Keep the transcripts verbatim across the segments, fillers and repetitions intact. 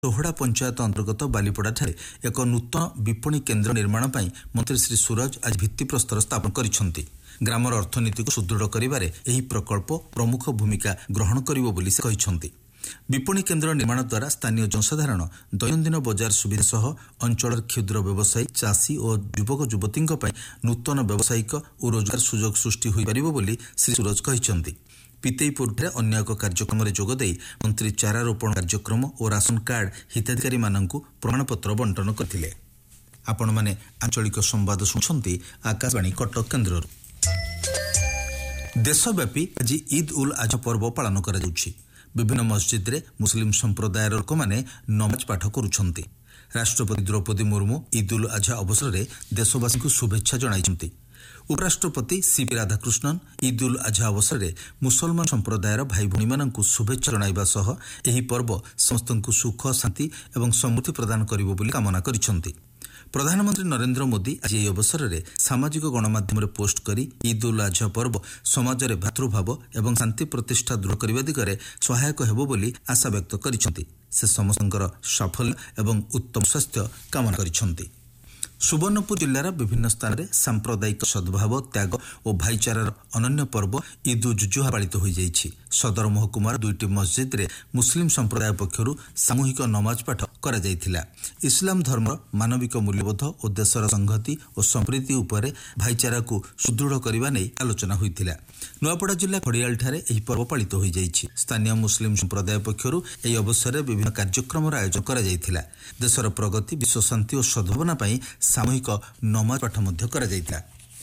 सोहड़ा पंचायत अंतर्गत बालीपड़ाଠାରେ एक नूतन विपणी केन्द्र निर्माण ପାଇଁ मंत्री श्री सूरज आज भित्तिप्रस्तर स्थापन କରିଛନ୍ତି। ग्रामर अर्थनीति को सुदृढ़ करिबारे एही प्रकल्प प्रमुख भूमिका ग्रहण करिवो बोली से କହିଛନ୍ତି। विपणी केन्द्र निर्माण द्वारा स्थानीय जनसाधारण दैनन्दिन बजार सुविधा सह अंचल क्षुद्र व्यवसायी चाषी और युवक युवती नूतन व्यावसायिक और रोजगार सुजोग सृष्टि होई परिबो बोली श्री सूरज କହିଛନ୍ତି। पितेईपुर अन्य एक कार्यक्रम में जोगदे मंत्री चारा रोपण कार्यक्रम और राशन कार्ड हिताधिकारी मानक प्रमाणपत्र बंटन करथिले। आपण माने आंचलिक संवाद सुनछंती आकाशवाणी कटक केन्द्र। देशव्यापी आज ईद उल आजहा पर्व पालन करा जाउछि। विभिन्न मस्जिद रे मुस्लिम संप्रदायर लोक माने नमाज पाठ करुछंती। राष्ट्रपति द्रौपदी मुर्मू ईद उल आजहा अवसर में देशवासी को शुभेच्छा जणाइछंती। उपराष्ट्रपति सीपी राधाकृष्णन ईद उल आजहा अवसर में मुसलमान संप्रदायर भाई भौणी मानकु शुभेच्छा जणाइबा सह एही पर्व समस्तंकु सुख शांति एवं समृद्धि प्रदान करिवो बोली कामना करिछंती। प्रधानमंत्री नरेंद्र मोदी आज यह अवसर में सामाजिक गणमाध्यम पोस्ट करी ईद उल आजहा पर्व समाज में भातृभाव एवं शांति प्रतिष्ठा दृढ़ करने दिगरे सहायक हेबो बोली आशा व्यक्त करिछंती। से समस्तंकर साफल्य एवं उत्तम स्वास्थ्य कामना करिछंती। सुवर्णपुर जिलार विभिन्न स्थान में सांप्रदायिक सद्भाव त्याग और भाईचारार अनन्य पर्व ईद उल जुहा पालित हो जाइछि। सदर महकुमार दुईटी मस्जिद रे मुस्लिम संप्रदाय पक्षरु सामूहिक नमाज पाठ करा जायथिला। इस्लाम धर्म मानविक मूल्यबोध और देशर संहति और समृद्धि उपरे भाईचारा को सुदृढ़ करबा नै आलोचना होइथिला। नुआपड़ा जिला खड़ियाल ठारे एही पर्व पालित हो जाइछि। स्थानीय मुस्लिम संप्रदाय पक्षरु एही अवसर में विभिन्न कार्यक्रम आयोजन करा जायथिला। देशर प्रगति विश्व शांति और सद्भावना पई सामूहिक नमाज पाठ मध्य करा जायथिला।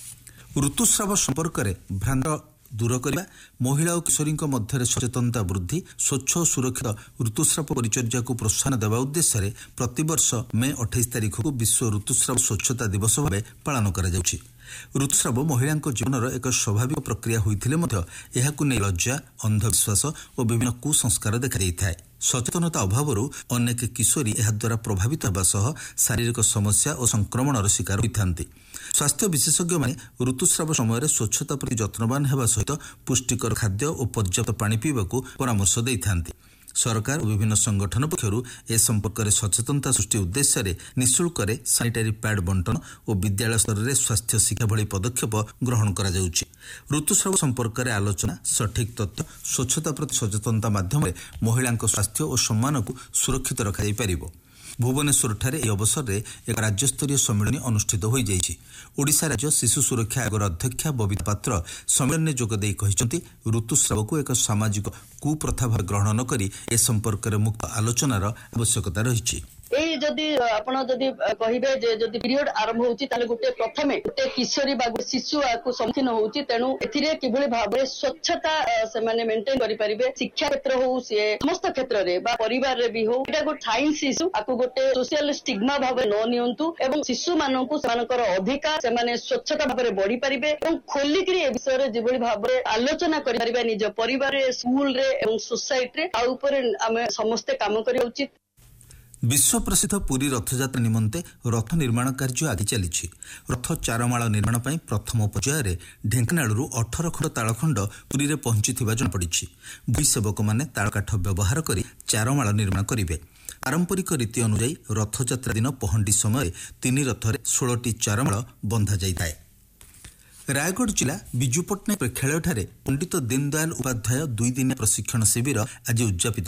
ऋतुस्राव संपर्क में भ्रांत दूर करने महिला और किशोरी मध्य सचेतनता वृद्धि स्वच्छ और सुरक्षित ऋतुस्राव परिचर्या को प्रोत्साहन देवा उद्देश्य प्रतिवर्ष मे अठाईस तारिख को विश्व ऋतुस्राव स्वच्छता दिवस भाव पालन करा जाउछि। ऋतुस्राव महिला जीवनर एक स्वाभाविक प्रक्रिया होइथिले मध्य एहाकु नै लज्जा अंधविश्वास और विभिन्न कुसंस्कार देखा जाइथाय। सचेतनता अभाव अनेक किशोरी एहा द्वारा प्रभावित होगा सह शारीरिक समस्या और संक्रमणर शिकार होइथांती। स्वास्थ्य विशेषज्ञ माने ऋतुस्राव समय स्वच्छता प्रति जत्नवान हेबा सहित पुष्टिकर खाद्य और पर्याप्त पानी पीबाकू परामर्श देइथांती। सरकार और विभिन्न संगठन पक्षरु ए संपर्क में सचेतनता सृष्टि उद्देश्य निःशुल्क सानिटारी पैड बंटन और विद्यालय स्तर में स्वास्थ्य शिक्षा भली पदक्षेप ग्रहण करा जाउछि। ऋतुस्राव संपर्क में आलोचना सठिक तथ्य स्वच्छता प्रति सचेतनता माध्यम महिला स्वास्थ्य और सम्मान को सुरक्षित रखा जाय परिबो। भुवनेश्वर ठारे यह अवसर में एक राज्यस्तरीय सम्मेलन अनुष्ठित हो जाइछि। ओडिशा राज्य शिशु सुरक्षा आयोगर अध्यक्षा बबिता पात्र सम्मेलन में जोगदे कहिसंती ऋतुस्राव को एक सामाजिक कुप्रथा भाव ग्रहण न करी ए संपर्क में मुक्त आलोचनार आवश्यकता रहिछि। एई जदि आपण जदि कहिबे जे जदि पीरियड आरंभ होउची ताले गुटे प्रथमे गुटे किशोरी बा शिशु आकु सम्मुखीन होउची। तेणु एथिरे किभଳି भाबरे स्वच्छता से माने मेंटेन करि परिबे। शिक्षा क्षेत्र हो से समस्त क्षेत्र रे बा परिवार रे भी हो एटा गो साइंस शिशु आकु गुटे सोशल स्टिग्मा भाबे न नियंतु एवं शिशु माननकु समानकर अधिकार से माने स्वच्छता भाबरे बढ़ी परिबे एवं खोली करी ए विषय रे जिभଳି भाबरे आलोचना करि परिबे निज परिवार रे स्कूल रे एवं सोसाइटी रे आ ऊपर हम समस्त काम करि उचित। विश्व प्रसिद्ध पुरी रथयात्रा निमंते रथ निर्माण कार्य आदि चली। रथ चारमाल निर्माण पर प्रथम पर्यायर ढेंकानालू अठर खंड तालखंड पुरी में पहुंची जनापड़ी। भूसेवक मैंने तालकाठ व्यवहार कर चारमाल निर्माण करेंगे। पारंपरिक रीति अनुଯାयी रथयात्रा दिन पहंडी समय तीन रथरे षोलटी चारमाल बंधा जाए। रायगढ़ जिला विजु पट्टनायक प्रेक्षालय पंडित दीनदयाल उपाध्याय दुई दिन प्रशिक्षण शिविर आज उद्यापित